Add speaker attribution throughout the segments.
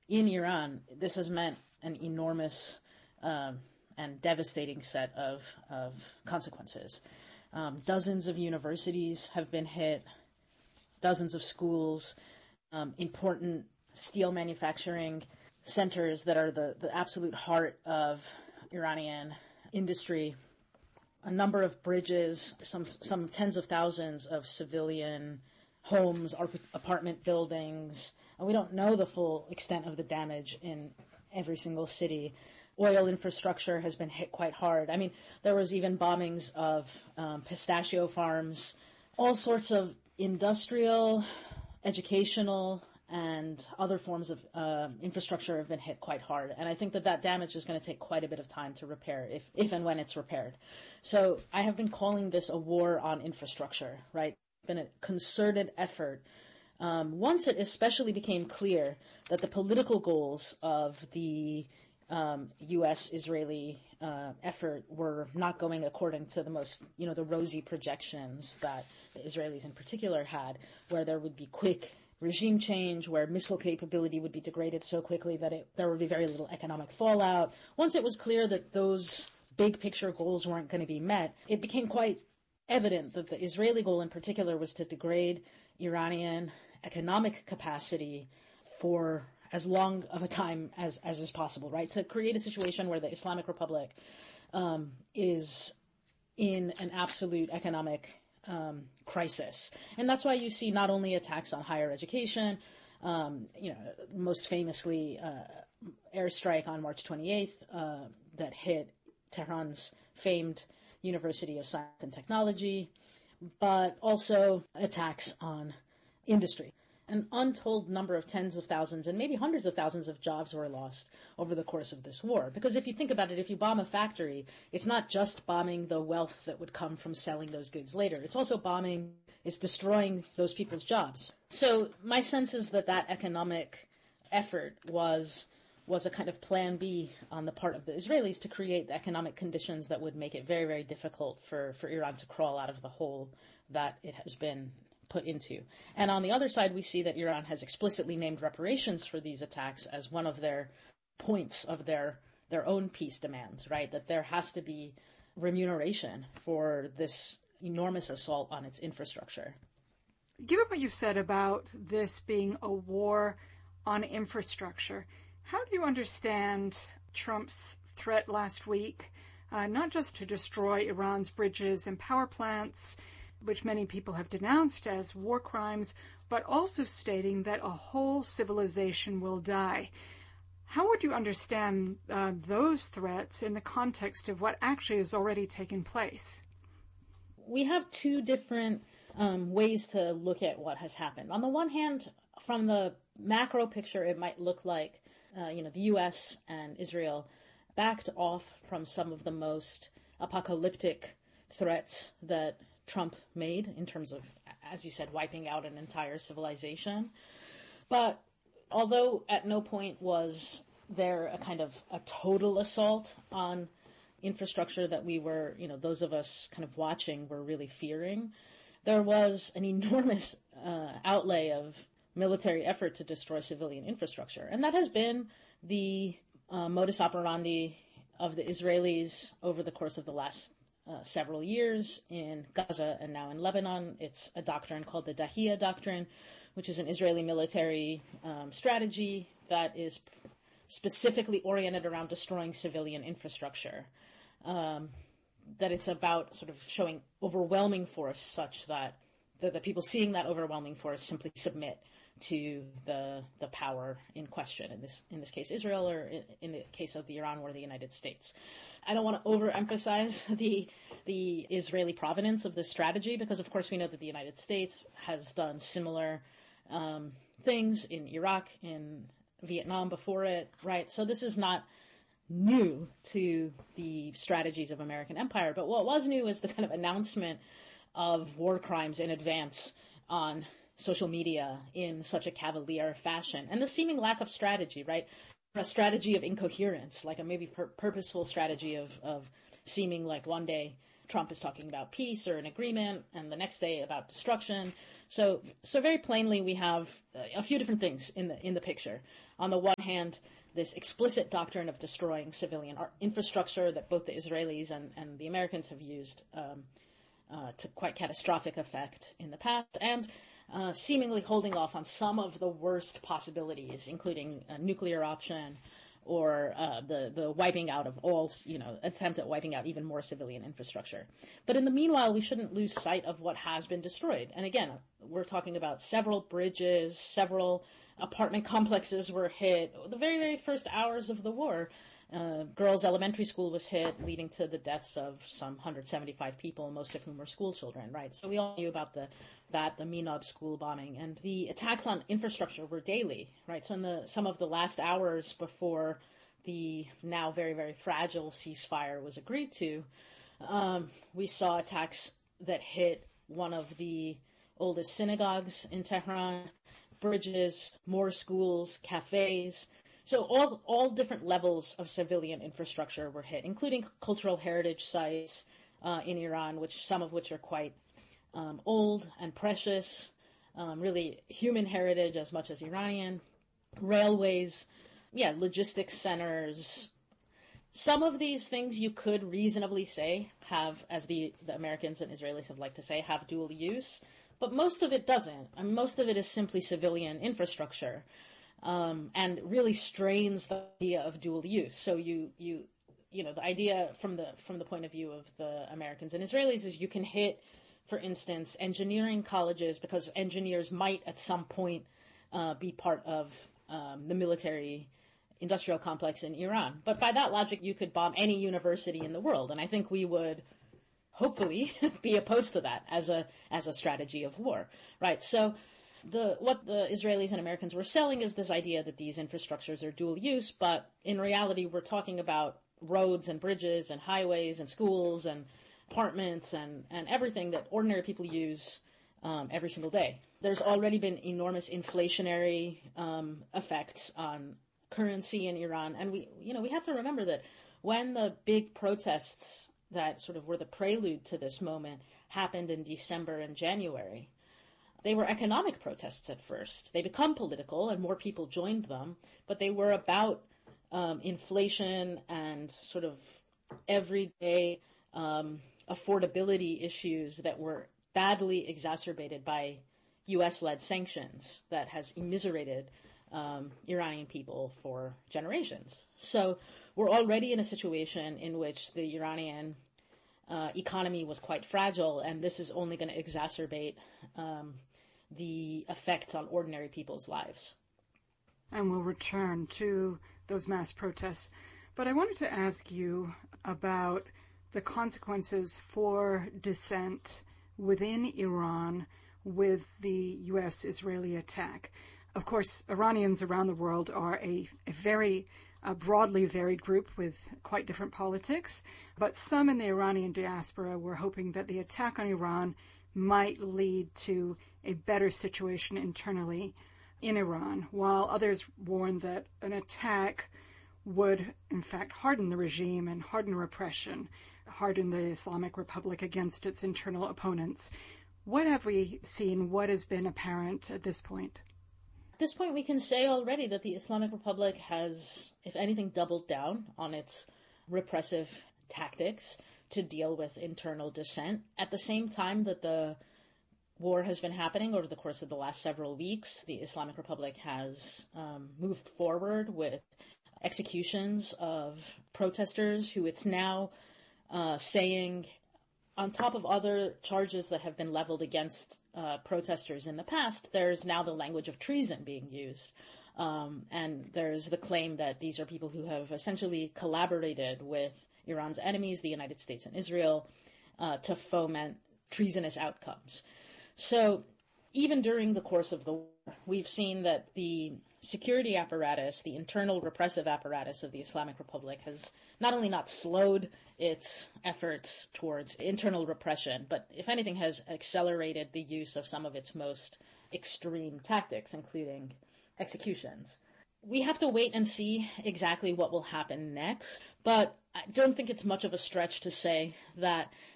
Speaker 1: in Iran, this has meant an enormous and devastating set of consequences. Dozens of universities have been hit, dozens of schools, important steel manufacturing centers that are the absolute heart of Iranian industry, a number of bridges, some tens of thousands of civilian homes, apartment buildings. We don't know the full extent of the damage in every single city. Oil infrastructure has been hit quite hard. I mean, there was even bombings of pistachio farms. All sorts of industrial, educational, and other forms of infrastructure have been hit quite hard. And I think that damage is going to take quite a bit of time to repair, if and when it's repaired. So I have been calling this a war on infrastructure, right? It's been a concerted effort. Once it especially became clear that the political goals of the U.S.-Israeli effort were not going according to the most, the rosy projections that the Israelis in particular had, where there would be quick regime change, where missile capability would be degraded so quickly that there would be very little economic fallout. Once it was clear that those big picture goals weren't going to be met, it became quite evident that the Israeli goal in particular was to degrade Iranian economic capacity for as long of a time as is possible, right? To create a situation where the Islamic Republic is in an absolute economic crisis. And that's why you see not only attacks on higher education, most famously airstrike on March 28th that hit Tehran's famed University of Science and Technology, but also attacks on industry. An untold number of tens of thousands and maybe hundreds of thousands of jobs were lost over the course of this war. Because if you think about it, if you bomb a factory, it's not just bombing the wealth that would come from selling those goods later. It's also it's destroying those people's jobs. So my sense is that economic effort was a kind of plan B on the part of the Israelis to create the economic conditions that would make it very, very difficult for Iran to crawl out of the hole that it has been put into. And on the other side, we see that Iran has explicitly named reparations for these attacks as one of their points of their own peace demands, right? That there has to be remuneration for this enormous assault on its infrastructure.
Speaker 2: Given what you said about this being a war on infrastructure, how do you understand Trump's threat last week, not just to destroy Iran's bridges and power plants, which many people have denounced as war crimes, but also stating that a whole civilization will die? How would you understand those threats in the context of what actually has already taken place?
Speaker 1: We have two different ways to look at what has happened. On the one hand, from the macro picture, it might look like, the U.S. and Israel backed off from some of the most apocalyptic threats that Trump made in terms of, as you said, wiping out an entire civilization. But although at no point was there a kind of a total assault on infrastructure that we were, those of us kind of watching were really fearing, there was an enormous outlay of military effort to destroy civilian infrastructure. And that has been the modus operandi of the Israelis over the course of the last several years in Gaza and now in Lebanon. It's a doctrine called the Dahiyya Doctrine, which is an Israeli military strategy that is specifically oriented around destroying civilian infrastructure. That it's about sort of showing overwhelming force such that the people seeing that overwhelming force simply submit to the power in question, in this case Israel, or in the case of the Iran war, the United States. I don't want to overemphasize the Israeli provenance of this strategy, because of course we know that the United States has done similar things in Iraq, in Vietnam before it, right? So this is not new to the strategies of American empire, but what was new is the kind of announcement of war crimes in advance on social media in such a cavalier fashion, and the seeming lack of strategy, right? A strategy of incoherence, like a maybe purposeful strategy of seeming like one day Trump is talking about peace or an agreement, and the next day about destruction. So very plainly, we have a few different things in the picture. On the one hand, this explicit doctrine of destroying civilian infrastructure that both the Israelis and the Americans have used to quite catastrophic effect in the past, and seemingly holding off on some of the worst possibilities, including a nuclear option or the wiping out of all, attempt at wiping out even more civilian infrastructure. But in the meanwhile, we shouldn't lose sight of what has been destroyed. And again, we're talking about several bridges, several apartment complexes were hit. The very, very first hours of the war, girls' elementary school was hit, leading to the deaths of some 175 people, most of whom were school children, right? So we all knew about the Minob school bombing, and the attacks on infrastructure were daily, right? So in some of the last hours before the now very, very fragile ceasefire was agreed to, we saw attacks that hit one of the oldest synagogues in Tehran, bridges, more schools, cafes. So all different levels of civilian infrastructure were hit, including cultural heritage sites in Iran, some of which are quite old and precious, really human heritage as much as Iranian, railways, logistics centers. Some of these things you could reasonably say have, as the Americans and Israelis have liked to say, have dual use, but most of it doesn't. And most of it is simply civilian infrastructure, and really strains the idea of dual use. So the idea from the point of view of the Americans and Israelis is you can hit, for instance, engineering colleges because engineers might at some point be part of the military industrial complex in Iran. But by that logic, you could bomb any university in the world. And I think we would hopefully be opposed to that as a strategy of war, right? So what the Israelis and Americans were selling is this idea that these infrastructures are dual use, but in reality, we're talking about roads and bridges and highways and schools and apartments and everything that ordinary people use every single day. There's already been enormous inflationary effects on currency in Iran, and we have to remember that when the big protests that sort of were the prelude to this moment happened in December and January, they were economic protests at first. They become political, and more people joined them, but they were about inflation and sort of everyday affordability issues that were badly exacerbated by U.S.-led sanctions that has immiserated Iranian people for generations. So we're already in a situation in which the Iranian economy was quite fragile, and this is only going to exacerbate the effects on ordinary people's lives.
Speaker 2: And we'll return to those mass protests. But I wanted to ask you about the consequences for dissent within Iran with the U.S.-Israeli attack. Of course, Iranians around the world are a very broadly varied group with quite different politics, but some in the Iranian diaspora were hoping that the attack on Iran might lead to a better situation internally in Iran, while others warned that an attack would, in fact, harden the regime and harden repression, harden the Islamic Republic against its internal opponents. What have we seen? What has been apparent at this point?
Speaker 1: At this point, we can say already that the Islamic Republic has, if anything, doubled down on its repressive tactics to deal with internal dissent. At the same time that the war has been happening over the course of the last several weeks, the Islamic Republic has moved forward with executions of protesters who it's now saying, on top of other charges that have been leveled against protesters in the past, there's now the language of treason being used. And there's the claim that these are people who have essentially collaborated with Iran's enemies, the United States and Israel, to foment treasonous outcomes. So even during the course of the war, we've seen that the security apparatus, the internal repressive apparatus of the Islamic Republic has not only not slowed its efforts towards internal repression, but if anything has accelerated the use of some of its most extreme tactics, including executions. We have to wait and see exactly what will happen next, but I don't think it's much of a stretch to say that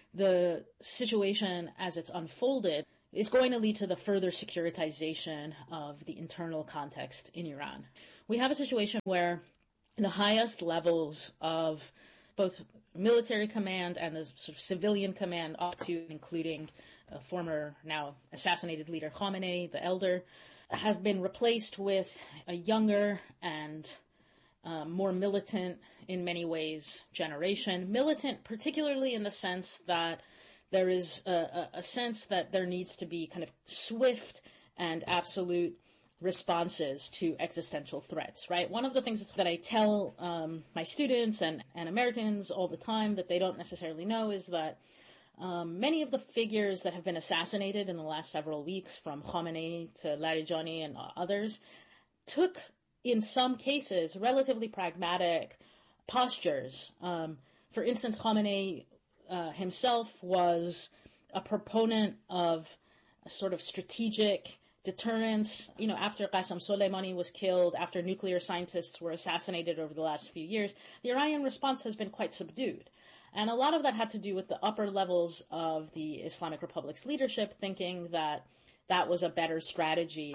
Speaker 1: the situation as it's unfolded is going to lead to the further securitization of the internal context in Iran. We have a situation where the highest levels of both military command and the sort of civilian command, up to including former, now assassinated leader Khamenei, the elder, have been replaced with a younger and more militant, in many ways, generation. Militant, particularly in the sense that there is a sense that there needs to be kind of swift and absolute responses to existential threats, right? One of the things that I tell my students and Americans all the time that they don't necessarily know is that many of the figures that have been assassinated in the last several weeks, from Khamenei to Larijani and others, took, in some cases, relatively pragmatic postures. For instance, Khamenei himself was a proponent of a sort of strategic deterrence. You know, after Qasem Soleimani was killed, after nuclear scientists were assassinated over the last few years, the Iranian response has been quite subdued. And a lot of that had to do with the upper levels of the Islamic Republic's leadership thinking that that was a better strategy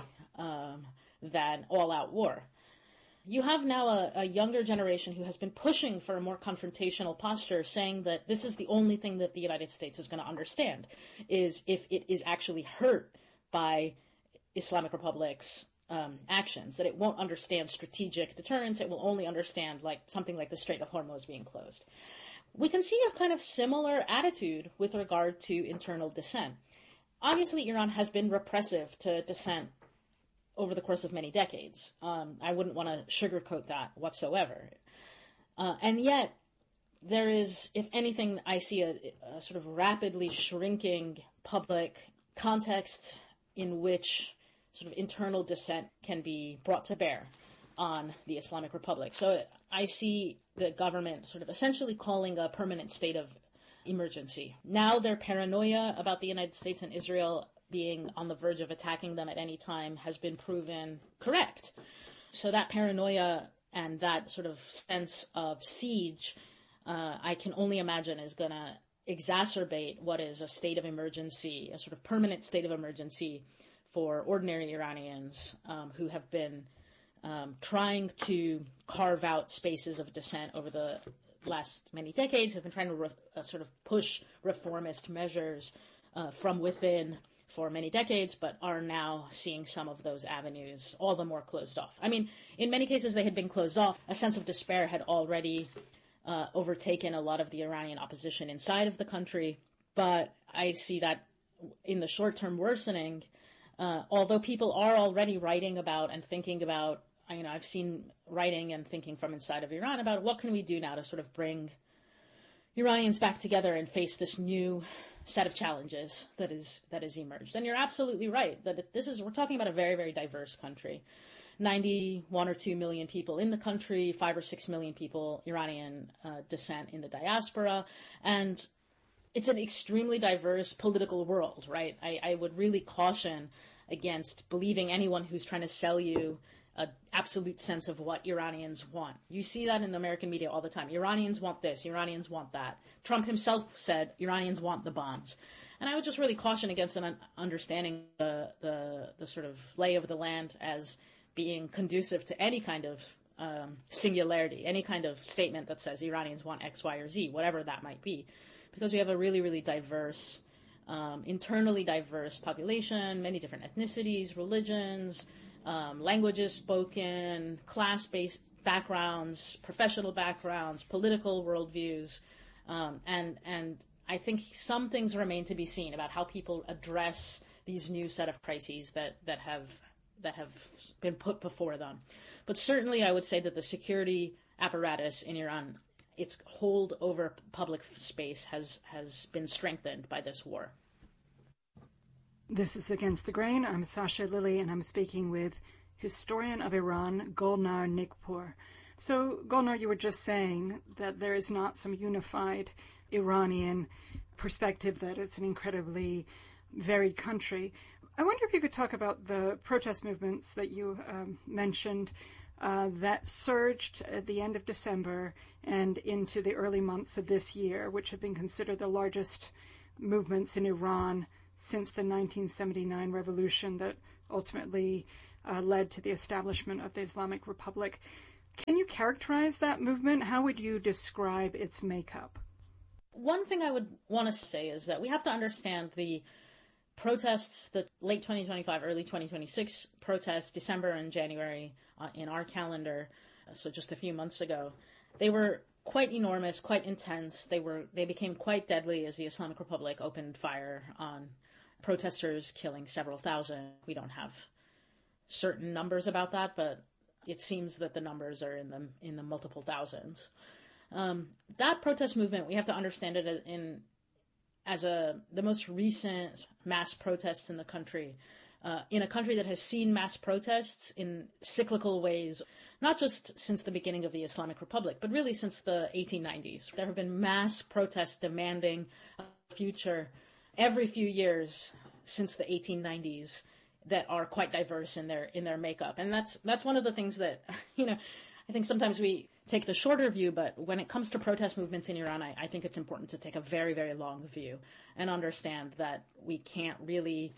Speaker 1: than all-out war. You have now a younger generation who has been pushing for a more confrontational posture, saying that this is the only thing that the United States is going to understand, is if it is actually hurt by Islamic Republic's actions, that it won't understand strategic deterrence, it will only understand like something like the Strait of Hormuz being closed. We can see a kind of similar attitude with regard to internal dissent. Obviously, Iran has been repressive to dissent over the course of many decades. I wouldn't want to sugarcoat that whatsoever. And yet, there is, if anything, I see a sort of rapidly shrinking public context in which sort of internal dissent can be brought to bear on the Islamic Republic. So I see the government sort of essentially calling a permanent state of emergency. Now their paranoia about the United States and Israel being on the verge of attacking them at any time has been proven correct. So that paranoia and that sort of sense of siege, I can only imagine is going to exacerbate what is a state of emergency, a sort of permanent state of emergency for ordinary Iranians who have been trying to carve out spaces of dissent over the last many decades, have been trying to sort of push reformist measures from within for many decades, but are now seeing some of those avenues all the more closed off. I mean, in many cases they had been closed off. A sense of despair had already overtaken a lot of the Iranian opposition inside of the country, but I see that in the short term worsening, although people are already writing about and thinking about, you know, I've seen writing and thinking from inside of Iran about what can we do now to sort of bring Iranians back together and face this new set of challenges that is emerged. And you're absolutely right that we're talking about a very, very diverse country. 91 or 2 million people in the country, 5 or 6 million people Iranian descent in the diaspora, and it's an extremely diverse political world, right? I would really caution against believing anyone who's trying to sell you an absolute sense of what Iranians want. You see that in the American media all the time. Iranians want this, Iranians want that. Trump himself said Iranians want the bombs. And I would just really caution against an understanding the sort of lay of the land as being conducive to any kind of singularity, any kind of statement that says Iranians want X, Y, or Z, whatever that might be. Because we have a really, really diverse, internally diverse population, many different ethnicities, religions, languages spoken, class-based backgrounds, professional backgrounds, political worldviews, and I think some things remain to be seen about how people address these new set of crises that have been put before them. But certainly I would say that the security apparatus in Iran, its hold over public space has been strengthened by this war.
Speaker 2: This is Against the Grain. I'm Sasha Lilly, and I'm speaking with historian of Iran, Golnar Nikpour. So, Golnar, you were just saying that there is not some unified Iranian perspective, that it's an incredibly varied country. I wonder if you could talk about the protest movements that you mentioned that surged at the end of December and into the early months of this year, which have been considered the largest movements in Iran since the 1979 revolution that ultimately led to the establishment of the Islamic Republic. Can you characterize that movement? How would you describe its makeup?
Speaker 1: One thing I would want to say is that we have to understand the protests, the late 2025, early 2026 protests, December and January in our calendar, so just a few months ago. They were quite enormous, quite intense. They became quite deadly as the Islamic Republic opened fire on protesters, killing several thousand. We don't have certain numbers about that, but it seems that the numbers are in the multiple thousands. That protest movement, we have to understand it as the most recent mass protests in the country, in a country that has seen mass protests in cyclical ways, not just since the beginning of the Islamic Republic, but really since the 1890s. There have been mass protests demanding a future every few years since the 1890s that are quite diverse in their makeup. And that's one of the things that, I think sometimes we take the shorter view, but when it comes to protest movements in Iran, I think it's important to take a very, very long view and understand that we can't really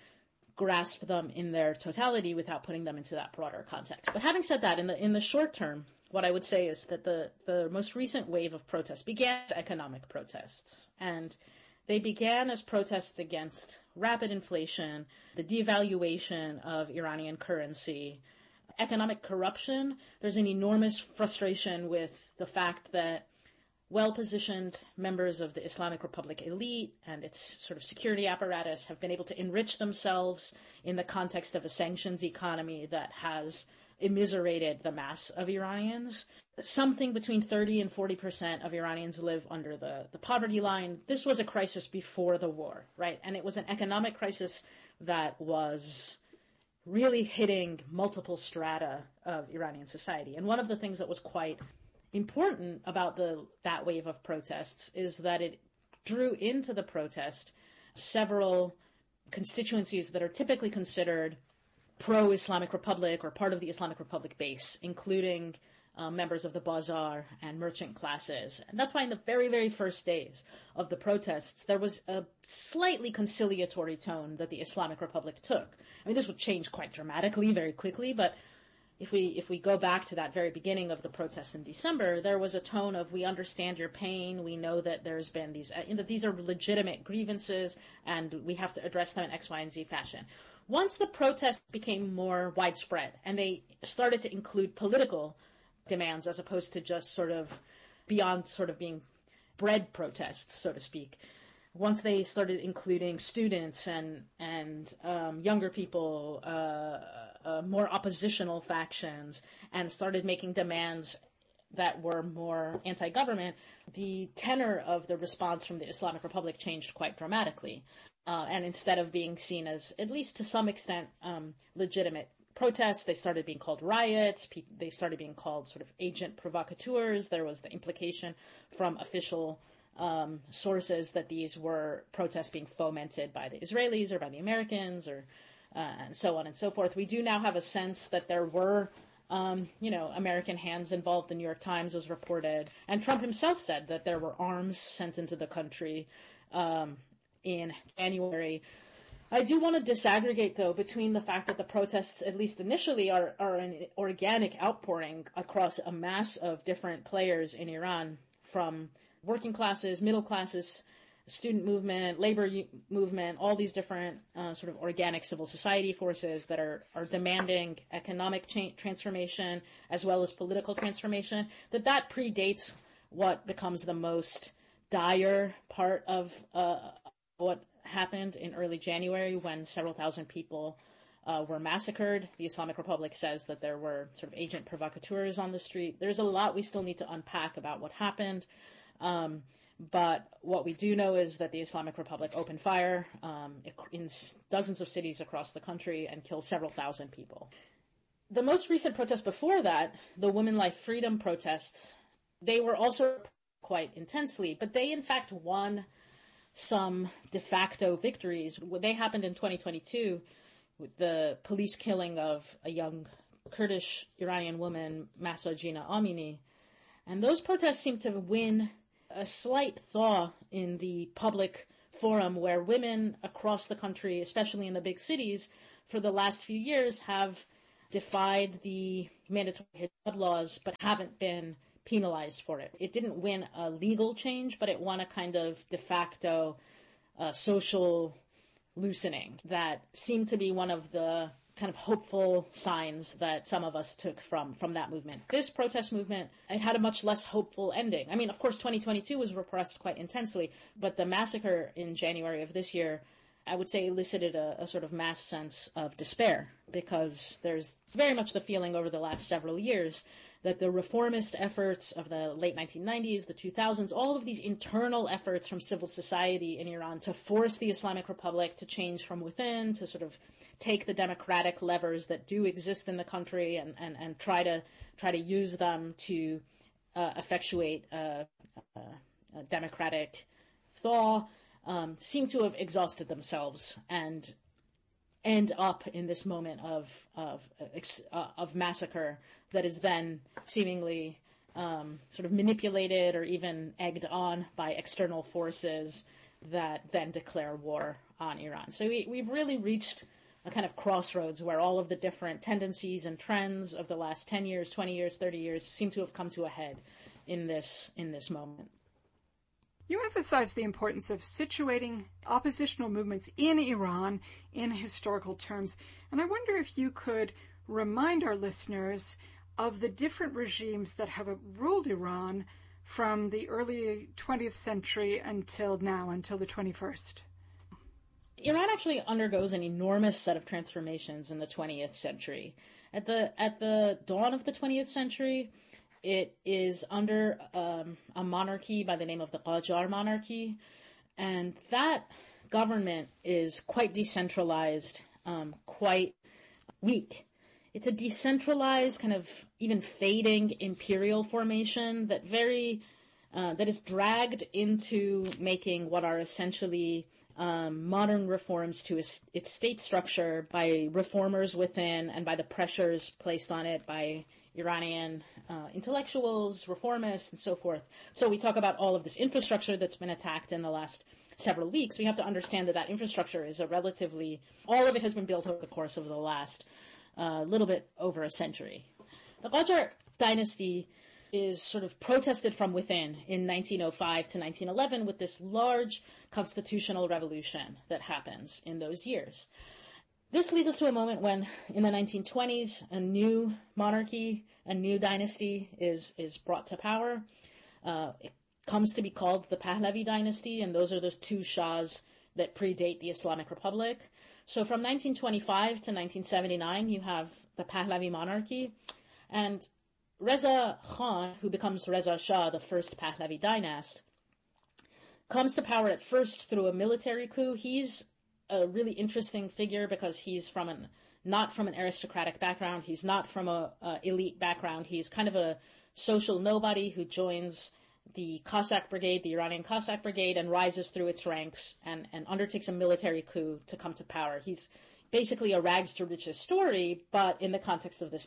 Speaker 1: grasp them in their totality without putting them into that broader context. But having said that, in the short term, what I would say is that the most recent wave of protests began as economic protests, and they began as protests against rapid inflation, the devaluation of Iranian currency, economic corruption. There's an enormous frustration with the fact that well-positioned members of the Islamic Republic elite and its sort of security apparatus have been able to enrich themselves in the context of a sanctions economy that has immiserated the mass of Iranians. Something between 30 and 40% of Iranians live under the poverty line. This was a crisis before the war, right? And it was an economic crisis that was really hitting multiple strata of Iranian society. And one of the things that was quite important about that wave of protests is that it drew into the protest several constituencies that are typically considered pro-Islamic Republic or part of the Islamic Republic base, including members of the bazaar and merchant classes. And that's why in the very, very first days of the protests, there was a slightly conciliatory tone that the Islamic Republic took. I mean, this would change quite dramatically very quickly, but if we go back to that very beginning of the protests in December, there was a tone of, we understand your pain, we know that there's been these are legitimate grievances, and we have to address them in X, Y, and Z fashion. Once the protests became more widespread, and they started to include political demands as opposed to just sort of beyond sort of being bread protests, so to speak. Once they started including students and younger people, more oppositional factions, and started making demands that were more anti-government, the tenor of the response from the Islamic Republic changed quite dramatically. And instead of being seen as, at least to some extent, legitimate protests, they started being called riots. They started being called sort of agent provocateurs. There was the implication from official sources that these were protests being fomented by the Israelis or by the Americans, or and so on and so forth. We do now have a sense that there were, American hands involved. The New York Times was reported, and Trump himself said that there were arms sent into the country in January. I do want to disaggregate, though, between the fact that the protests, at least initially, are an organic outpouring across a mass of different players in Iran, from working classes, middle classes, student movement, labor movement, all these different sort of organic civil society forces that are demanding economic transformation as well as political transformation, that predates what becomes the most dire part of what happened in early January, when several thousand people were massacred. The Islamic Republic says that there were sort of agent provocateurs on the street. There's a lot we still need to unpack about what happened. But what we do know is that the Islamic Republic opened fire in dozens of cities across the country and killed several thousand people. The most recent protests before that, the Women Life Freedom protests, they were also quite intensely, but they in fact won some de facto victories. They happened in 2022 with the police killing of a young Kurdish Iranian woman Mahsa Jina Amini. And those protests seem to win a slight thaw in the public forum where women across the country, especially in the big cities, for the last few years have defied the mandatory hijab laws but haven't been penalized for it. It didn't win a legal change, but it won a kind of de facto social loosening that seemed to be one of the kind of hopeful signs that some of us took from that movement. This protest movement, it had a much less hopeful ending. I mean, of course, 2022 was repressed quite intensely, but the massacre in January of this year, I would say, elicited a sort of mass sense of despair, because there's very much the feeling over the last several years that the reformist efforts of the late 1990s, the 2000s, all of these internal efforts from civil society in Iran to force the Islamic Republic to change from within, to sort of take the democratic levers that do exist in the country and try to use them to effectuate a democratic thaw, seem to have exhausted themselves and end up in this moment of massacre that is then seemingly sort of manipulated or even egged on by external forces that then declare war on Iran. So we've really reached a kind of crossroads where all of the different tendencies and trends of the last 10 years, 20 years, 30 years seem to have come to a head in this moment.
Speaker 2: You emphasize the importance of situating oppositional movements in Iran in historical terms, and I wonder if you could remind our listeners of the different regimes that have ruled Iran from the early 20th century until now, until the 21st.
Speaker 1: Iran actually undergoes an enormous set of transformations in the 20th century. At the dawn of the 20th century, it is under a monarchy by the name of the Qajar monarchy, and that government is quite decentralized, quite weak. It's a decentralized, kind of even fading imperial formation that is dragged into making what are essentially modern reforms to its state structure by reformers within and by the pressures placed on it by Iranian intellectuals, reformists, and so forth. So we talk about all of this infrastructure that's been attacked in the last several weeks. We have to understand that infrastructure is all of it has been built over the course of the last little bit over a century. The Qajar dynasty is sort of protested from within in 1905 to 1911 with this large constitutional revolution that happens in those years. This leads us to a moment when, in the 1920s, a new monarchy, a new dynasty is brought to power. It comes to be called the Pahlavi dynasty, and those are the two shahs that predate the Islamic Republic. So from 1925 to 1979, you have the Pahlavi monarchy, and Reza Khan, who becomes Reza Shah, the first Pahlavi dynast, comes to power at first through a military coup. He's a really interesting figure because he's not from an aristocratic background. He's not from a elite background. He's kind of a social nobody who joins the Cossack Brigade, the Iranian Cossack Brigade, and rises through its ranks and undertakes a military coup to come to power. He's basically a rags to riches story, but in the context of this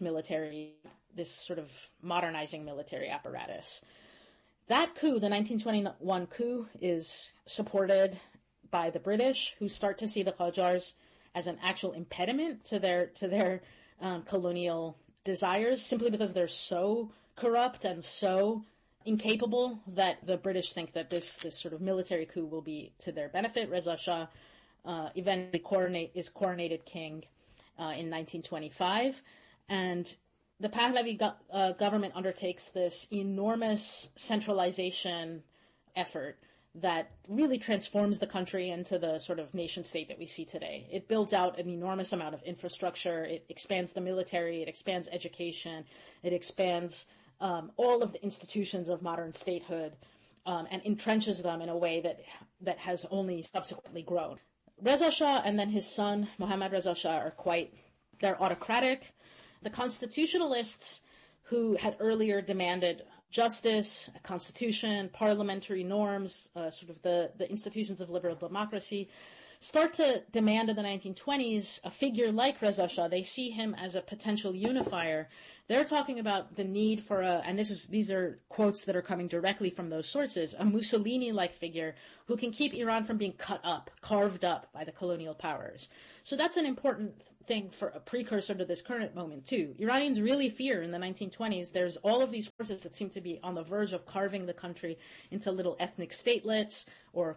Speaker 1: sort of modernizing military apparatus. That coup, the 1921 coup, is supported by the British, who start to see the Qajars as an actual impediment to their colonial desires, simply because they're so corrupt and so incapable that the British think that this sort of military coup will be to their benefit. Reza Shah eventually is coronated king in 1925, and the Pahlavi government undertakes this enormous centralization effort that really transforms the country into the sort of nation state that we see today. It builds out an enormous amount of infrastructure. It expands the military. It expands education. It expands all of the institutions of modern statehood and entrenches them in a way that has only subsequently grown. Reza Shah and then his son, Mohammad Reza Shah, they're autocratic. The constitutionalists who had earlier demanded justice, a constitution, parliamentary norms, sort of the institutions of liberal democracy, start to demand in the 1920s a figure like Reza Shah. They see him as a potential unifier. They're talking about the need for and these are quotes that are coming directly from those sources, a Mussolini-like figure who can keep Iran from being cut up, carved up by the colonial powers. So that's an important thing for a precursor to this current moment too. Iranians really fear in the 1920s there's all of these forces that seem to be on the verge of carving the country into little ethnic statelets or,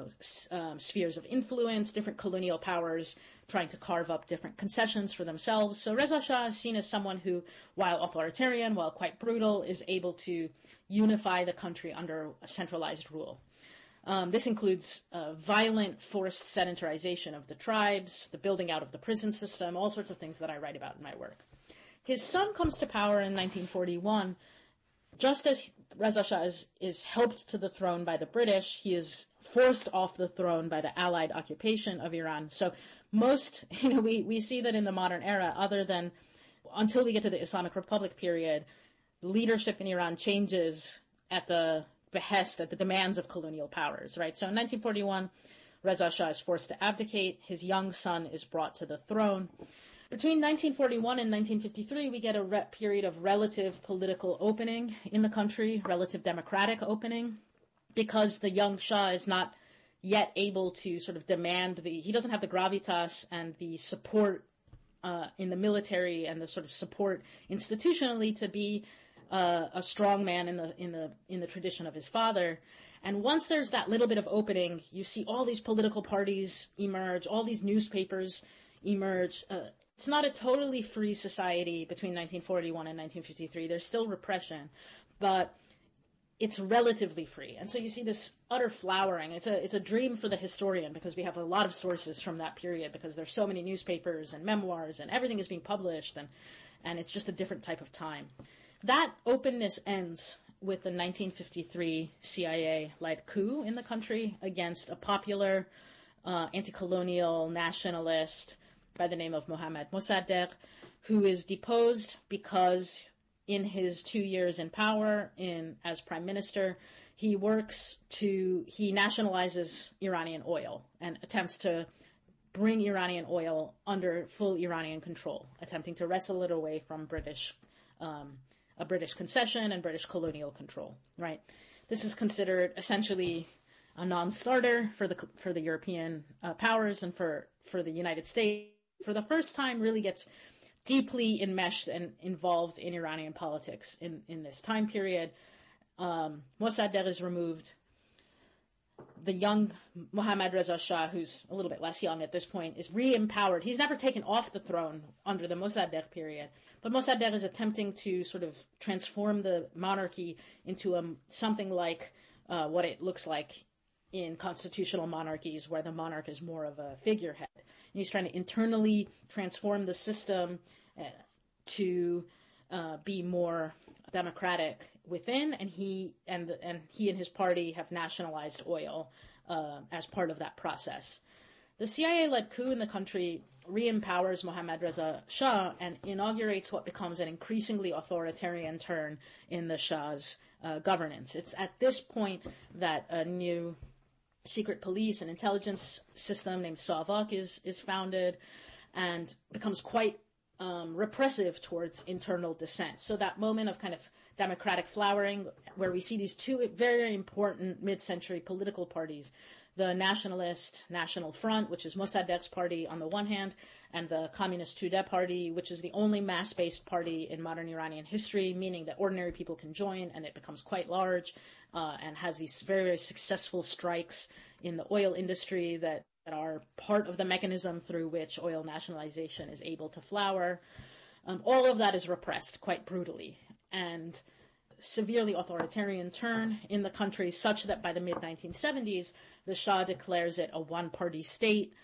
Speaker 1: spheres of influence, different colonial powers trying to carve up different concessions for themselves. So Reza Shah is seen as someone who, while authoritarian, while quite brutal, is able to unify the country under a centralized rule. This includes violent, forced sedentarization of the tribes, the building out of the prison system, all sorts of things that I write about in my work. His son comes to power in 1941. Just as Reza Shah is helped to the throne by the British, he is forced off the throne by the Allied occupation of Iran. So most, we see that in the modern era, other than until we get to the Islamic Republic period, leadership in Iran changes at the behest, at the demands of colonial powers, right? So in 1941, Reza Shah is forced to abdicate. His young son is brought to the throne. Between 1941 and 1953, we get a period of relative political opening in the country, relative democratic opening, because the young Shah is not yet able to sort of demand he doesn't have the gravitas and the support in the military and the sort of support institutionally to be a strong man in the tradition of his father. And once there's that little bit of opening, you see all these political parties emerge, all these newspapers emerge. It's not a totally free society between 1941 and 1953. There's still repression, but it's relatively free. And so you see this utter flowering. It's a dream for the historian because we have a lot of sources from that period because there's so many newspapers and memoirs and everything is being published and it's just a different type of time. That openness ends with the 1953 CIA-led coup in the country against a popular anti-colonial nationalist by the name of Mohammad Mossadegh, who is deposed because in his 2 years in power as prime minister, he nationalizes Iranian oil and attempts to bring Iranian oil under full Iranian control, attempting to wrestle it away from a British concession and British colonial control, right? This is considered essentially a non-starter for the European powers and for the United States. For the first time, really gets deeply enmeshed and involved in Iranian politics in this time period. Mossadegh is removed. The young Mohammad Reza Shah, who's a little bit less young at this point, is re-empowered. He's never taken off the throne under the Mossadegh period, but Mossadegh is attempting to sort of transform the monarchy into something like what it looks like in constitutional monarchies, where the monarch is more of a figurehead. And he's trying to internally transform the system to be more democratic within, and he and his party have nationalized oil as part of that process. The CIA-led coup in the country re-empowers Mohammad Reza Shah and inaugurates what becomes an increasingly authoritarian turn in the Shah's governance. It's at this point that a new secret police and intelligence system named SAVAK is founded and becomes quite repressive towards internal dissent. So that moment of kind of democratic flowering where we see these two very important mid-century political parties, the Nationalist National Front, which is Mossadegh's party on the one hand, and the Communist Tudeh party, which is the only mass-based party in modern Iranian history, meaning that ordinary people can join and it becomes quite large and has these very, very successful strikes in the oil industry that are part of the mechanism through which oil nationalization is able to flower. All of that is repressed quite brutally, and severely authoritarian turn in the country such that by the mid-1970s, the Shah declares it a one-party state,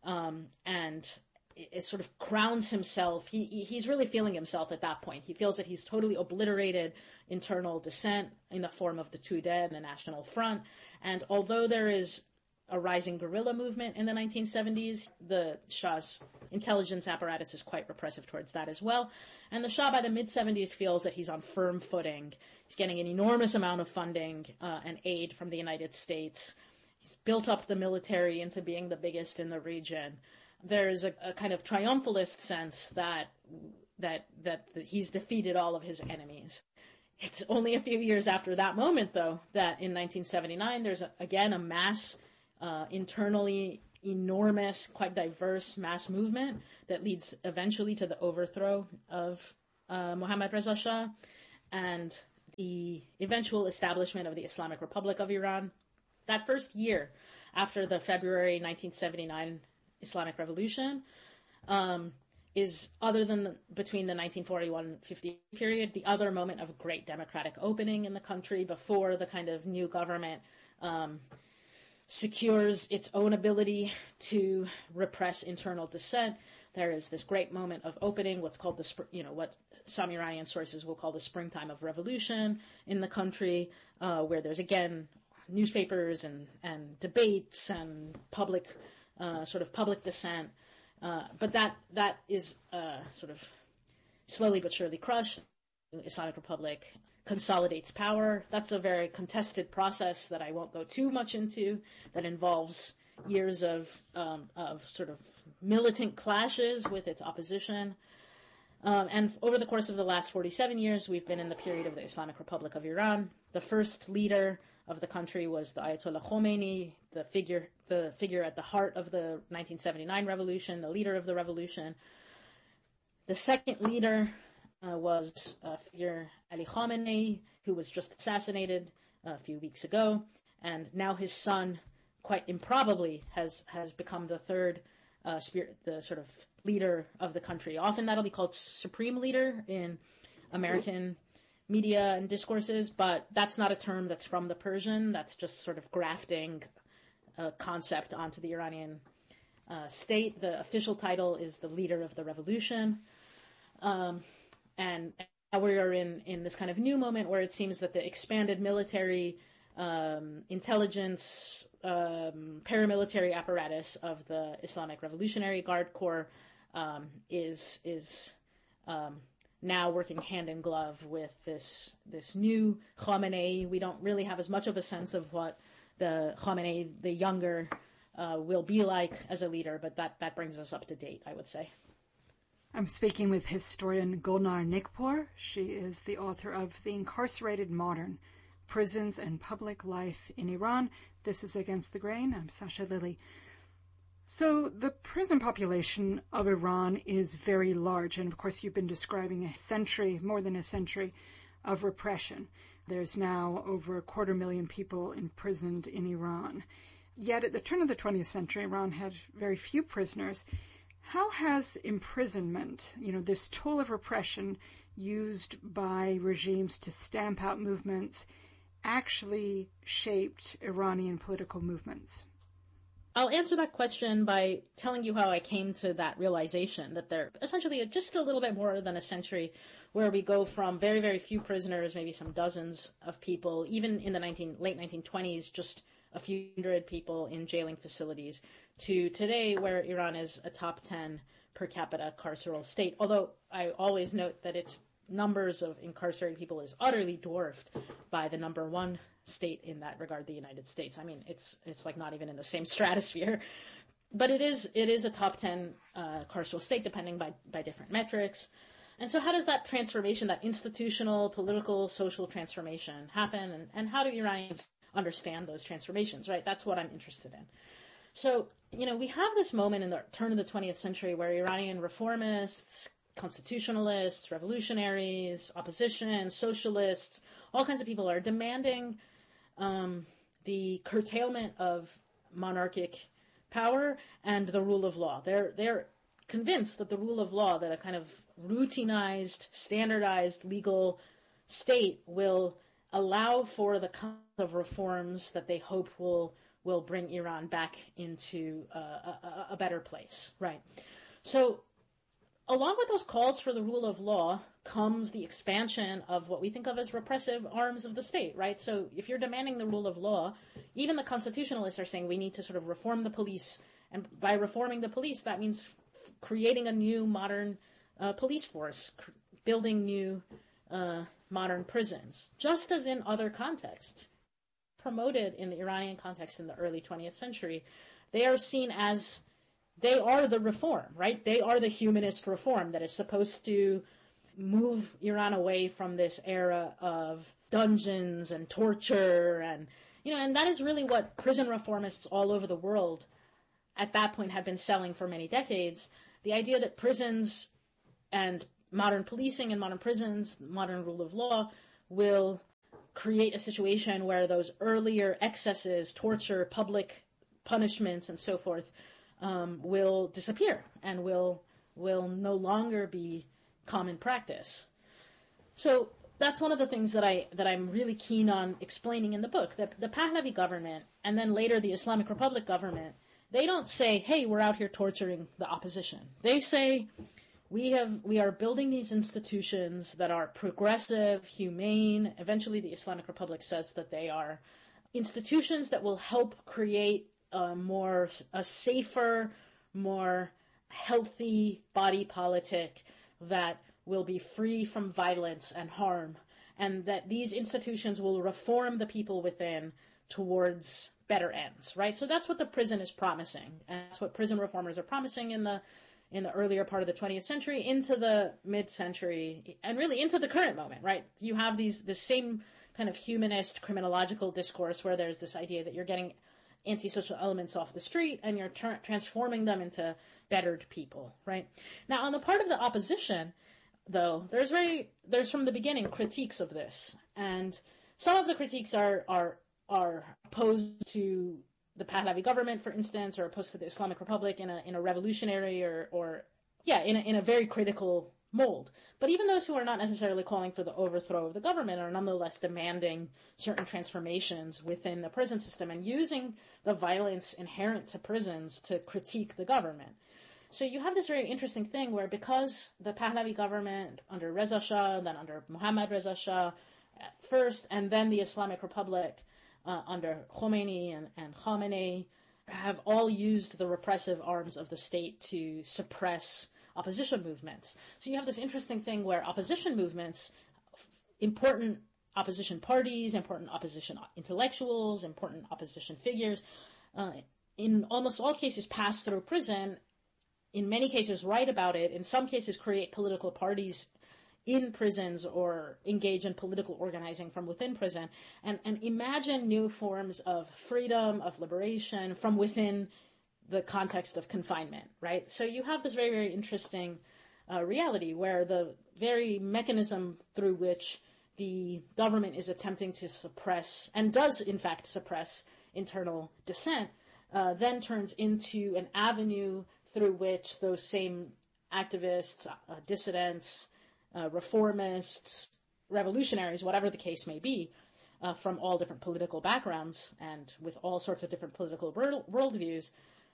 Speaker 1: and it sort of crowns himself. He's really feeling himself at that point. He feels that he's totally obliterated internal dissent in the form of the Tudeh and the National Front, and although there is a rising guerrilla movement in the 1970s, the Shah's intelligence apparatus is quite repressive towards that as well. And the Shah by the mid-70s feels that he's on firm footing. He's getting an enormous amount of funding and aid from the United States. He's built up the military into being the biggest in the region. There's a kind of triumphalist sense that he's defeated all of his enemies. It's only a few years after that moment, though, that in 1979 there's again a mass, internally enormous, quite diverse mass movement that leads eventually to the overthrow of Mohammad Reza Shah and the eventual establishment of the Islamic Republic of Iran. That first year after the February 1979 Islamic Revolution is, other than between the 1941-50 period, the other moment of great democratic opening in the country before the kind of new government secures its own ability to repress internal dissent. There is this great moment of opening, what's called what some Iranian sources will call the springtime of revolution in the country, where there's again newspapers and debates and public dissent. But that is sort of slowly but surely crushed. The Islamic Republic consolidates power. That's a very contested process that I won't go too much into, that involves years of sort of militant clashes with its opposition. And over the course of the last 47 years, we've been in the period of the Islamic Republic of Iran. The first leader of the country was the Ayatollah Khomeini, the figure at the heart of the 1979 revolution, the leader of the revolution. The second leader was figure Ali Khamenei, who was just assassinated a few weeks ago, and now his son, quite improbably, has become the third the sort of leader of the country. Often that'll be called supreme leader in American media and discourses, but that's not a term that's from the Persian. That's just sort of grafting a concept onto the Iranian state. The official title is the leader of the revolution. And we are in this kind of new moment where it seems that the expanded military intelligence, paramilitary apparatus of the Islamic Revolutionary Guard Corps is now working hand in glove with this new Khamenei. We don't really have as much of a sense of what the Khamenei, the younger, will be like as a leader, but that brings us up to date, I would say.
Speaker 2: I'm speaking with historian Gulnar Nikpour. She is the author of The Incarcerated Modern: Prisons and Public Life in Iran. This is Against the Grain. I'm Sasha Lilly. So the prison population of Iran is very large, and of course you've been describing more than a century of repression. There's now over 250,000 people imprisoned in Iran. Yet at the turn of the 20th century, Iran had very few prisoners. How has imprisonment, this tool of repression used by regimes to stamp out movements, actually shaped Iranian political movements?
Speaker 1: I'll answer that question by telling you how I came to that realization that they're essentially just a little bit more than a century where we go from very, very few prisoners, maybe some dozens of people, even in the late 1920s, just a few hundred people in jailing facilities, to today where Iran is a top 10 per capita carceral state. Although I always note that its numbers of incarcerated people is utterly dwarfed by the number one state in that regard, the United States. I mean, it's like not even in the same stratosphere, but it is a top 10 carceral state, depending by different metrics. And so how does that transformation, that institutional, political, social transformation happen? And how do Iranians understand those transformations, right? That's what I'm interested in. So, we have this moment in the turn of the 20th century where Iranian reformists, constitutionalists, revolutionaries, opposition, socialists, all kinds of people are demanding the curtailment of monarchic power and the rule of law. They're convinced that the rule of law, that a kind of routinized, standardized legal state will allow for the kind of reforms that they hope will bring Iran back into a better place, right? So along with those calls for the rule of law comes the expansion of what we think of as repressive arms of the state, right? So if you're demanding the rule of law, even the constitutionalists are saying we need to sort of reform the police. And by reforming the police, that means creating a new modern police force, building new modern prisons. Just as in other contexts, promoted in the Iranian context in the early 20th century, they are seen as, they are the reform, right? They are the humanist reform that is supposed to move Iran away from this era of dungeons and torture and, and that is really what prison reformists all over the world at that point had been selling for many decades. The idea that prisons and modern policing and modern prisons, modern rule of law, will create a situation where those earlier excesses, torture, public punishments, and so forth, will disappear and will no longer be common practice. So that's one of the things that I'm really keen on explaining in the book. That the Pahlavi government and then later the Islamic Republic government, they don't say, hey, we're out here torturing the opposition. They say, we are building these institutions that are progressive, humane. Eventually the Islamic Republic says that they are institutions that will help create a safer, more healthy body politic that will be free from violence and harm, and that these institutions will reform the people within towards better ends, right? So that's what the prison is promising, and that's what prison reformers are promising in the earlier part of the 20th century into the mid-century, and really into the current moment, right? You have the same kind of humanist criminological discourse where there's this idea that you're getting antisocial elements off the street and you're transforming them into bettered people, right? Now, on the part of the opposition, though, there's from the beginning critiques of this, and some of the critiques are opposed to the Pahlavi government, for instance, or opposed to the Islamic Republic in a revolutionary in a very critical mold. But even those who are not necessarily calling for the overthrow of the government are nonetheless demanding certain transformations within the prison system and using the violence inherent to prisons to critique the government. So you have this very interesting thing where, because the Pahlavi government under Reza Shah, then under Mohammad Reza Shah at first, and then the Islamic Republic under Khomeini and Khamenei, have all used the repressive arms of the state to suppress opposition movements. So you have this interesting thing where opposition movements, important opposition parties, important opposition intellectuals, important opposition figures, in almost all cases pass through prison, in many cases write about it, in some cases create political parties in prisons or engage in political organizing from within prison, and imagine new forms of freedom, of liberation from within the context of confinement, right? So you have this very, very interesting reality where the very mechanism through which the government is attempting to suppress, and does in fact suppress, internal dissent, then turns into an avenue through which those same activists, dissidents, reformists, revolutionaries, whatever the case may be, from all different political backgrounds and with all sorts of different political worldviews,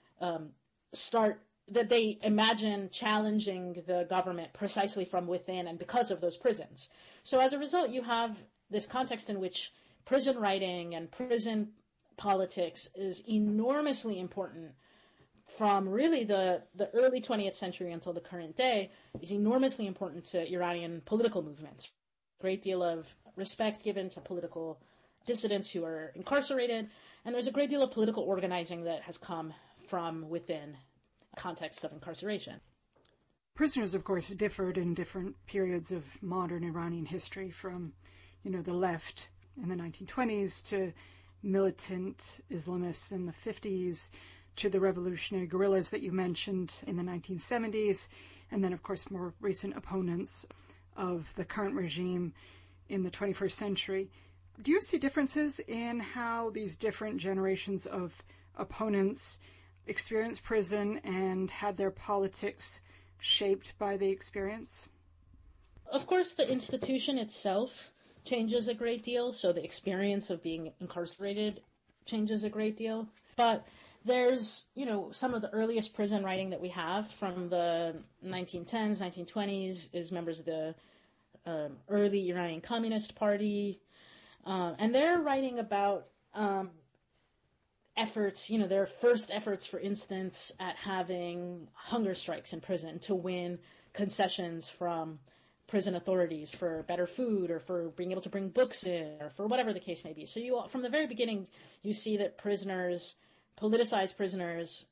Speaker 1: that they imagine challenging the government precisely from within and because of those prisons. So as a result, you have this context in which prison writing and prison politics is enormously important from really the early 20th century until the current day, is enormously important to Iranian political movements. Great deal of respect given to political dissidents who are incarcerated, and there's a great deal of political organizing that has come from within a context of incarceration.
Speaker 2: Prisoners, of course, differed in different periods of modern Iranian history, from, the left in the 1920s to militant Islamists in the 50s, to the revolutionary guerrillas that you mentioned in the 1970s, and then, of course, more recent opponents of the current regime in the 21st century. Do you see differences in how these different generations of opponents experienced prison and had their politics shaped by the experience?
Speaker 1: Of course, the institution itself changes a great deal, so the experience of being incarcerated changes a great deal. But there's, some of the earliest prison writing that we have from the 1910s, 1920s is members of the early Iranian Communist Party, and they're writing about efforts, their first efforts, for instance, at having hunger strikes in prison to win concessions from prison authorities for better food or for being able to bring books in or for whatever the case may be. So from the very beginning, you see that politicized prisoners,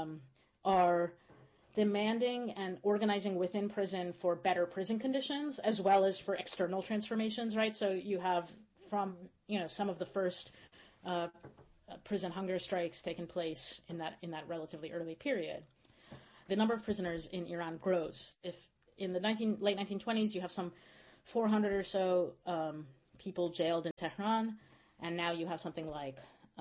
Speaker 1: are demanding and organizing within prison for better prison conditions as well as for external transformations, right? So you have from, some of the first prison hunger strikes taken place in that relatively early period. The number of prisoners in Iran grows. If in the late 1920s, you have some 400 or so people jailed in Tehran, and now you have something like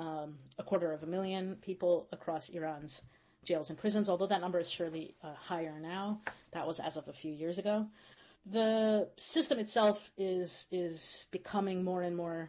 Speaker 1: 250,000 people across Iran's jails and prisons, although that number is surely higher now. That was as of a few years ago. The system itself is becoming more and more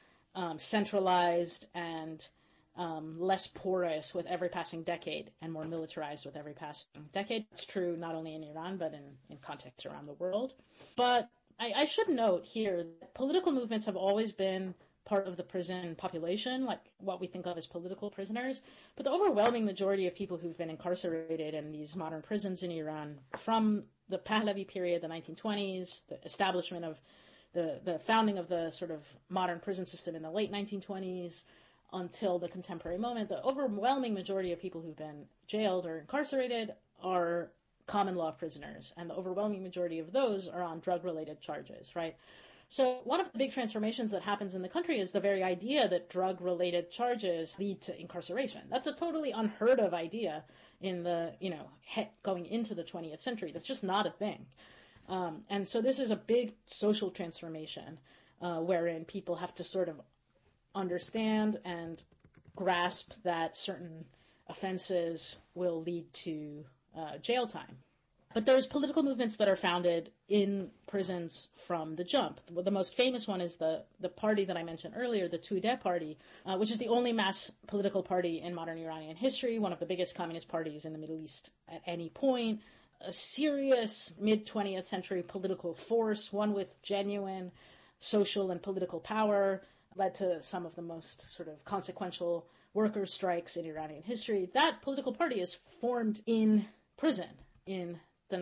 Speaker 1: centralized and less porous with every passing decade and more militarized with every passing decade. It's true not only in Iran, but in contexts around the world. But I should note here that political movements have always been part of the prison population, like what we think of as political prisoners. But the overwhelming majority of people who've been incarcerated in these modern prisons in Iran from the Pahlavi period, the 1920s, the establishment of the founding of the sort of modern prison system in the late 1920s, until the contemporary moment, the overwhelming majority of people who've been jailed or incarcerated are common law prisoners, and the overwhelming majority of those are on drug-related charges, right? So one of the big transformations that happens in the country is the very idea that drug-related charges lead to incarceration. That's a totally unheard of idea in the, going into the 20th century. That's just not a thing. And so this is a big social transformation wherein people have to sort of understand and grasp that certain offenses will lead to jail time. But there's political movements that are founded in prisons from the jump. The most famous one is the party that I mentioned earlier, the Tudeh party, which is the only mass political party in modern Iranian history, one of the biggest communist parties in the Middle East at any point, a serious mid-20th century political force, one with genuine social and political power, led to some of the most sort of consequential workers' strikes in Iranian history. That political party is formed in prison in the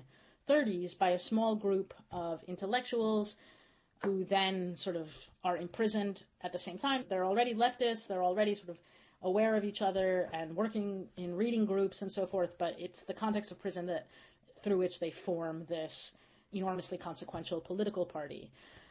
Speaker 1: 1930s by a small group of intellectuals who then sort of are imprisoned at the same time. They're already leftists, they're already sort of aware of each other and working in reading groups and so forth, but it's the context of prison through which they form this enormously consequential political party.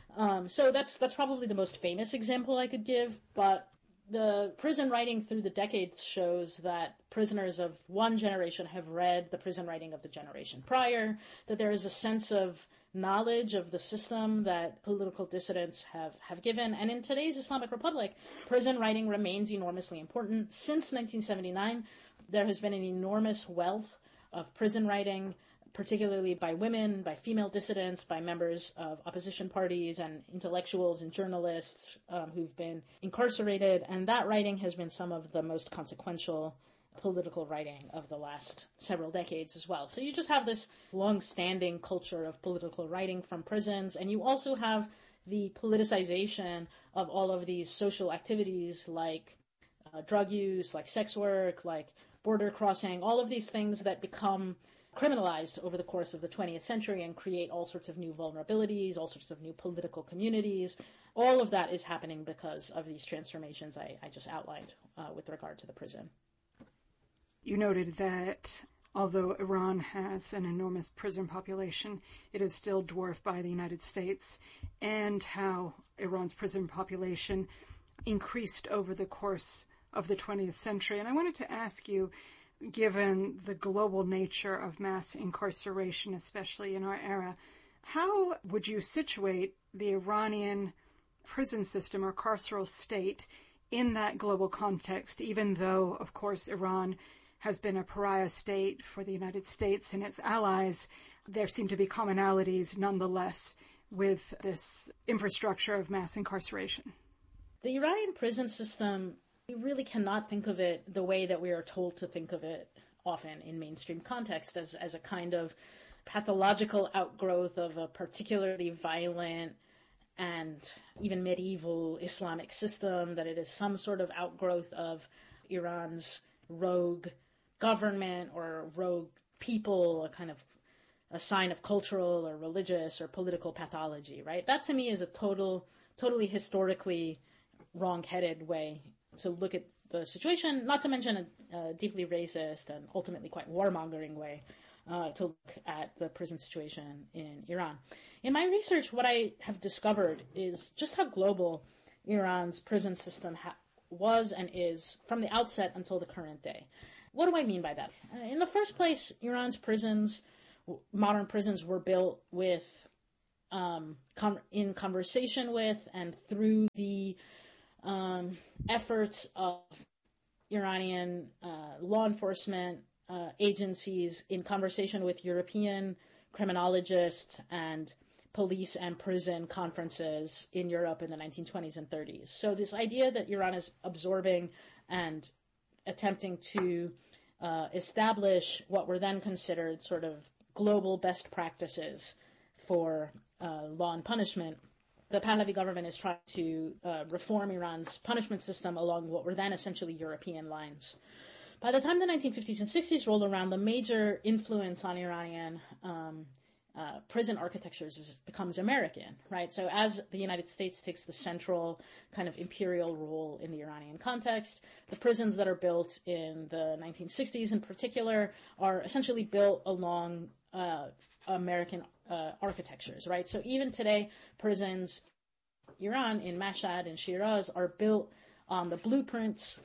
Speaker 1: So that's probably the most famous example I could give, but the prison writing through the decades shows that prisoners of one generation have read the prison writing of the generation prior, that there is a sense of knowledge of the system that political dissidents have given. And in today's Islamic Republic, prison writing remains enormously important. Since 1979, there has been an enormous wealth of prison writing, particularly by women, by female dissidents, by members of opposition parties and intellectuals and journalists who've been incarcerated. And that writing has been some of the most consequential political writing of the last several decades as well. So you just have this long-standing culture of political writing from prisons, and you also have the politicization of all of these social activities like drug use, like sex work, like border crossing, all of these things that become criminalized over the course of the 20th century and create all sorts of new vulnerabilities, all sorts of new political communities. All of that is happening because of these transformations I just outlined with regard to the prison.
Speaker 2: You noted that although Iran has an enormous prison population, it is still dwarfed by the United States, and how Iran's prison population increased over the course of the 20th century. And I wanted to ask you, given the global nature of mass incarceration, especially in our era, how would you situate the Iranian prison system or carceral state in that global context, even though, of course, Iran has been a pariah state for the United States and its allies? There seem to be commonalities nonetheless with this infrastructure of mass incarceration.
Speaker 1: The Iranian prison system, we really cannot think of it the way that we are told to think of it often in mainstream context, as a kind of pathological outgrowth of a particularly violent and even medieval Islamic system, that it is some sort of outgrowth of Iran's rogue government or rogue people, a kind of a sign of cultural or religious or political pathology, right? That to me is a totally historically wrong-headed way to look at the situation, not to mention a deeply racist and ultimately quite warmongering way to look at the prison situation in Iran. In my research, what I have discovered is just how global Iran's prison system was and is from the outset until the current day. What do I mean by that? In the first place, Iran's prisons, modern prisons, were built with, in conversation with and through the efforts of Iranian law enforcement agencies in conversation with European criminologists and police and prison conferences in Europe in the 1920s and 30s. So this idea that Iran is absorbing and attempting to establish what were then considered sort of global best practices for law and punishment, the Pahlavi government is trying to reform Iran's punishment system along what were then essentially European lines. By the time the 1950s and 60s rolled around, the major influence on Iranian prison architectures becomes American, right? So as the United States takes the central kind of imperial role in the Iranian context, the prisons that are built in the 1960s in particular are essentially built along American architectures, right? So even today, prisons Iran in Mashhad and Shiraz are built on the blueprints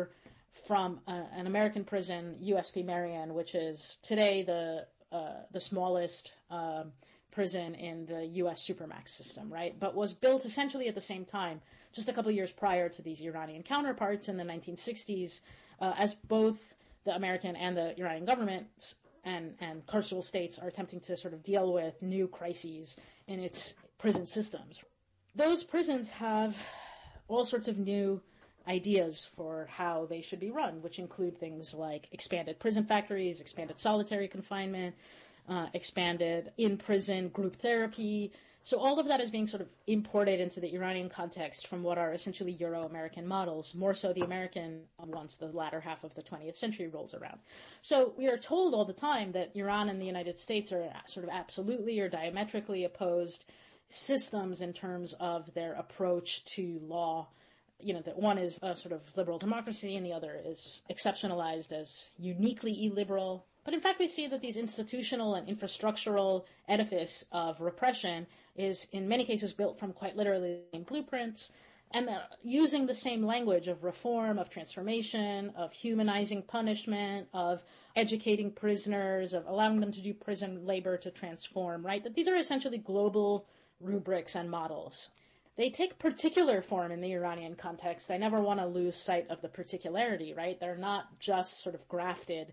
Speaker 1: from an American prison, USP Marion, which is today the smallest prison in the U.S. Supermax system, right? But was built essentially at the same time, just a couple of years prior to these Iranian counterparts in the 1960s, as both the American and the Iranian governments and carceral states are attempting to sort of deal with new crises in its prison systems. Those prisons have all sorts of new ideas for how they should be run, which include things like expanded prison factories, expanded solitary confinement, expanded in-prison group therapy. So all of that is being sort of imported into the Iranian context from what are essentially Euro-American models, more so the American once the latter half of the 20th century rolls around. So we are told all the time that Iran and the United States are sort of absolutely or diametrically opposed systems in terms of their approach to law. You know, that one is a sort of liberal democracy and the other is exceptionalized as uniquely illiberal. But in fact, we see that these institutional and infrastructural edifice of repression is in many cases built from quite literally blueprints, and using the same language of reform, of transformation, of humanizing punishment, of educating prisoners, of allowing them to do prison labor to transform, right? That these are essentially global rubrics and models. They take particular form in the Iranian context. I never want to lose sight of the particularity, right? They're not just sort of grafted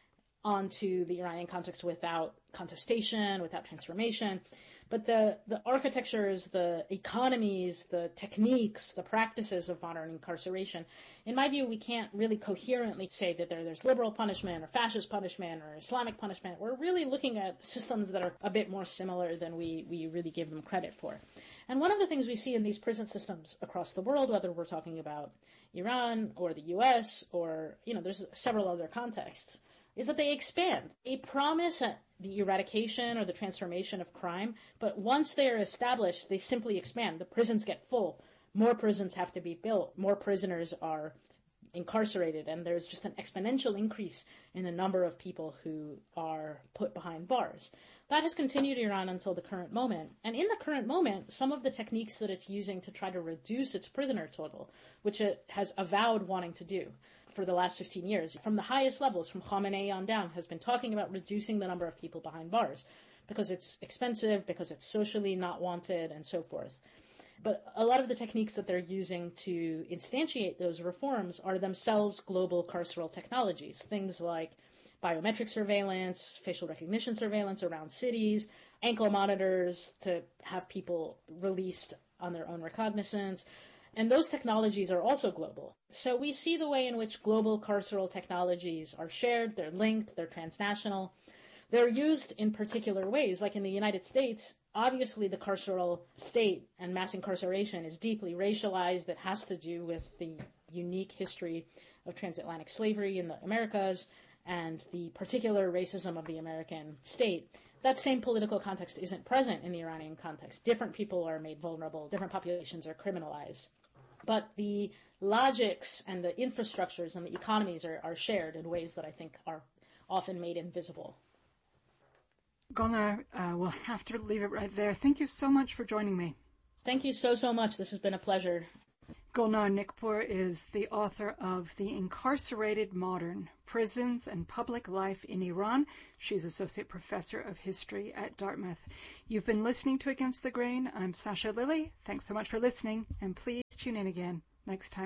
Speaker 1: onto the Iranian context without contestation, without transformation. But the architectures, the economies, the techniques, the practices of modern incarceration, in my view, we can't really coherently say that there's liberal punishment or fascist punishment or Islamic punishment. We're really looking at systems that are a bit more similar than we really give them credit for. And one of the things we see in these prison systems across the world, whether we're talking about Iran or the US or, there's several other contexts, is that they expand. They promise the eradication or the transformation of crime, but once they are established, they simply expand. The prisons get full. More prisons have to be built. More prisoners are incarcerated, and there's just an exponential increase in the number of people who are put behind bars. That has continued in Iran until the current moment. And in the current moment, some of the techniques that it's using to try to reduce its prisoner total, which it has avowed wanting to do for the last 15 years, from the highest levels, from Khamenei on down, has been talking about reducing the number of people behind bars because it's expensive, because it's socially not wanted, and so forth. But a lot of the techniques that they're using to instantiate those reforms are themselves global carceral technologies, things like biometric surveillance, facial recognition surveillance around cities, ankle monitors to have people released on their own recognizance. And those technologies are also global. So we see the way in which global carceral technologies are shared, they're linked, they're transnational. They're used in particular ways, like in the United States. Obviously, the carceral state and mass incarceration is deeply racialized. That has to do with the unique history of transatlantic slavery in the Americas and the particular racism of the American state. that same political context isn't present in the Iranian context. Different people are made vulnerable, different populations are criminalized. But the logics and the infrastructures and the economies are shared in ways that I think are often made invisible.
Speaker 2: Gulnar, we'll have to leave it right there. Thank you so much for joining me.
Speaker 1: Thank you so much. This has been a pleasure.
Speaker 2: Gulnar Nikpour is the author of The Incarcerated Modern, Prisons and Public Life in Iran. She's Associate Professor of History at Dartmouth. You've been listening to Against the Grain. I'm Sasha Lilley. Thanks so much for listening, and please tune in again next time.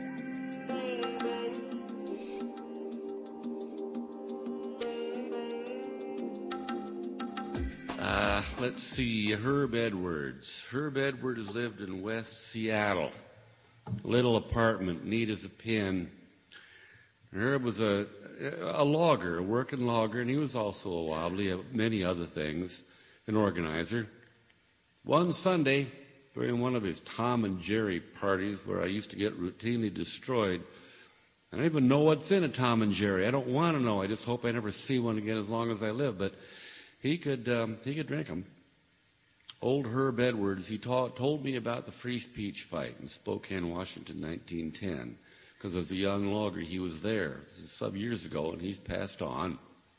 Speaker 3: Let's see, Herb Edwards. Herb Edwards lived in West Seattle. Little apartment, neat as a pin. Herb was a logger, a working logger, and he was also a wobbly, many other things, an organizer. One Sunday, during one of his Tom and Jerry parties where I used to get routinely destroyed, I don't even know what's in a Tom and Jerry. I don't want to know. I just hope I never see one again as long as I live. But he could drink them. Old Herb Edwards, he told me about the free speech fight in Spokane, Washington, 1910, because as a young logger he was there. This is some years ago, and he's passed on.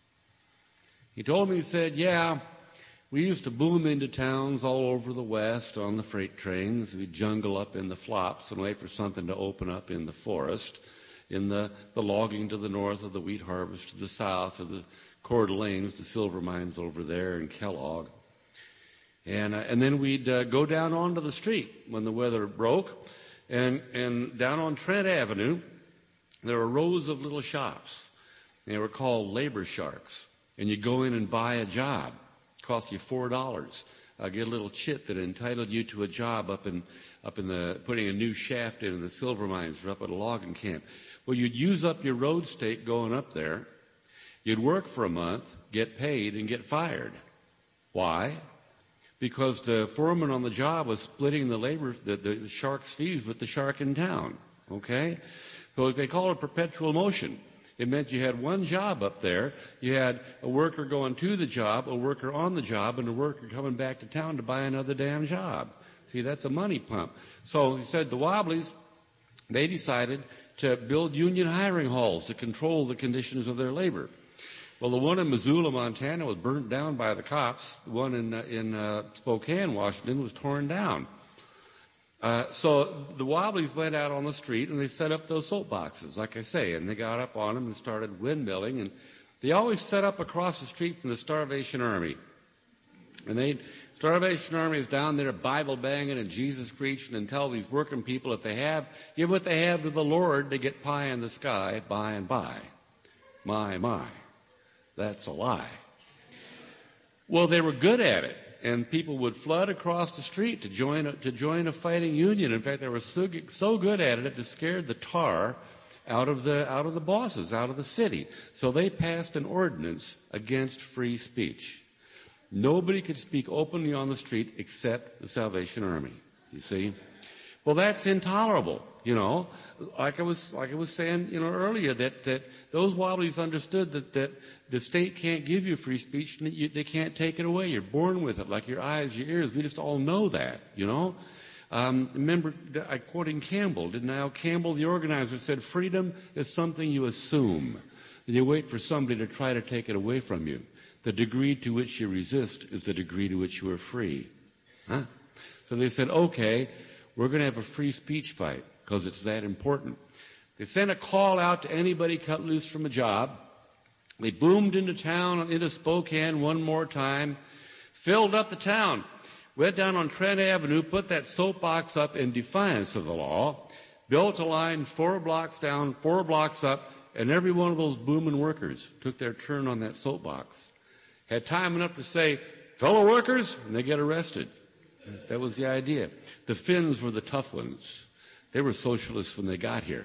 Speaker 3: He told me, he said, yeah, we used to boom into towns all over the West on the freight trains. We'd jungle up in the flops and wait for something to open up in the forest, in the logging to the north, or the wheat harvest to the south, or the Coeur d'Alene's, the silver mines over there in Kellogg. And then we'd go down onto the street when the weather broke, and down on Trent Avenue, there were rows of little shops. They were called labor sharks. And you'd go in and buy a job. It cost you $4. Get a little chit that entitled you to a job up in the putting a new shaft in the silver mines or up at a logging camp. Well, you'd use up your road stake going up there. You'd work for a month, get paid, and get fired. Why? Because the foreman on the job was splitting the shark's fees with the shark in town. Okay? So they call it perpetual motion. It meant you had one job up there. You had a worker going to the job, a worker on the job, and a worker coming back to town to buy another damn job. See, that's a money pump. So he said the Wobblies, they decided to build union hiring halls to control the conditions of their labor. Well, the one in Missoula, Montana was burnt down by the cops. The one in Spokane, Washington was torn down. So the Wobblies went out on the street and they set up those soapboxes, like I say, and they got up on them and started windmilling. And they always set up across the street from the Starvation Army. And Starvation Army is down there Bible banging and Jesus preaching and tell these working people if they give what they have to the Lord, they get pie in the sky by and by. My. That's a lie. Well, they were good at it, and people would flood across the street to join a fighting union. In fact, they were so good at it, it scared the tar out of the bosses, out of the city. So they passed an ordinance against free speech. Nobody could speak openly on the street except the Salvation Army. You see? Well, that's intolerable, you know. Like I was saying, you know, earlier, that those Wobblies understood that the state can't give you free speech and they can't take it away. You're born with it, like your eyes, your ears. We just all know that, you know. Remember, I quoting Campbell, didn't I? Campbell, the organizer, said, freedom is something you assume. And you wait for somebody to try to take it away from you. The degree to which you resist is the degree to which you are free. Huh? So they said, okay, we're going to have a free speech fight because it's that important. They sent a call out to anybody cut loose from a job. They boomed into town, into Spokane one more time, filled up the town, went down on Trent Avenue, put that soapbox up in defiance of the law, built a line 4 blocks down, 4 blocks up, and every one of those booming workers took their turn on that soapbox. Had time enough to say, fellow workers, and they get arrested. That was the idea. The Finns were the tough ones. They were socialists when they got here.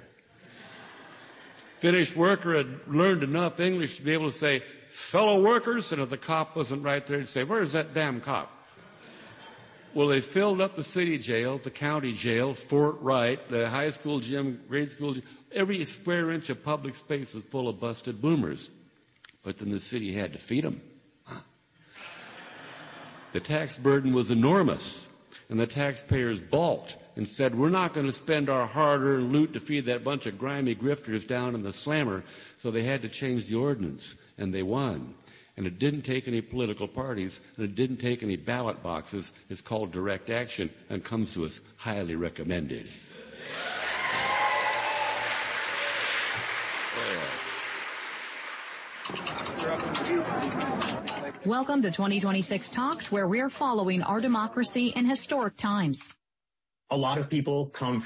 Speaker 3: Finnish worker had learned enough English to be able to say, fellow workers, and if the cop wasn't right there, he'd say, where's that damn cop? Well, they filled up the city jail, the county jail, Fort Wright, the high school gym, grade school gym. Every square inch of public space was full of busted boomers. But then the city had to feed them. The tax burden was enormous, and the taxpayers balked and said, we're not going to spend our hard-earned loot to feed that bunch of grimy grifters down in the slammer, so they had to change the ordinance, and they won. And it didn't take any political parties, and it didn't take any ballot boxes. It's called direct action and comes to us highly recommended.
Speaker 4: Welcome to 2026 Talks, where we're following our democracy in historic times.
Speaker 5: A lot of people come